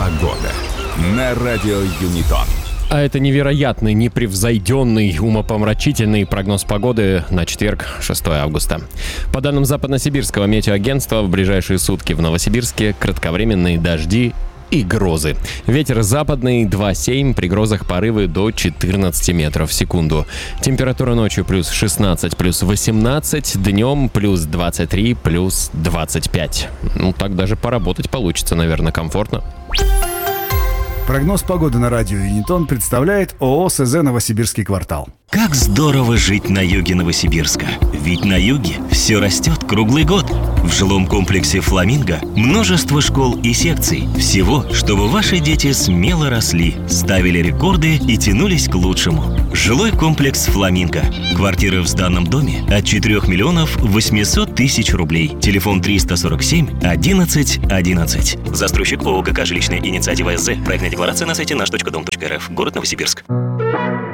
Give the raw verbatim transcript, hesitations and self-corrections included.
Погода на радио Юнитон. А это невероятный, непревзойденный, умопомрачительный прогноз погоды на четверг, шестого августа. По данным Западносибирского метеоагентства, в ближайшие сутки в Новосибирске кратковременные дожди и грозы. Ветер западный два семь, при грозах порывы до четырнадцать метров в секунду. Температура ночью плюс шестнадцать, плюс восемнадцать, днем плюс двадцать три, плюс двадцать пять. Ну, так даже поработать получится, наверное, комфортно. Прогноз погоды на радио Юнитон представляет ООО СЗ «Новосибирский квартал». Как здорово жить на юге Новосибирска. Ведь на юге все растет круглый год. В жилом комплексе «Фламинго» множество школ и секций. Всего, чтобы ваши дети смело росли, ставили рекорды и тянулись к лучшему. Жилой комплекс «Фламинго». Квартиры в сданном доме от четырех миллионов восемьсот тысяч рублей. Телефон триста сорок семь одиннадцать одиннадцать. Застройщик ООО ГК «Жилищная инициатива СЗ». Проектная декларация на сайте наш точка дом точка рф. Город Новосибирск.